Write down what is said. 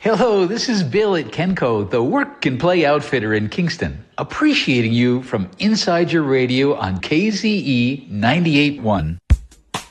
Hello, this is Bill at Kenco, the work and play outfitter in Kingston. Appreciating you from inside your radio on KZE 98.1.